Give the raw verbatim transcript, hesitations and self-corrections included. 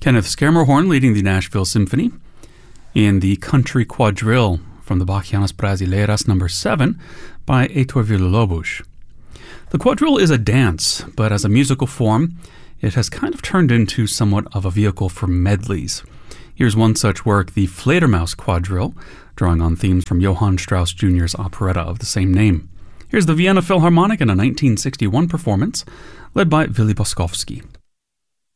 Kenneth Schermerhorn leading the Nashville Symphony in the Country Quadrille from the Bachianas Brasileiras number seven by Heitor Villa-Lobos. The quadrille is a dance, but as a musical form, it has kind of turned into somewhat of a vehicle for medleys. Here's one such work, the Fledermaus Quadrille, drawing on themes from Johann Strauss Junior's operetta of the same name. Here's the Vienna Philharmonic in a nineteen sixty-one performance, led by Willy Boskowski.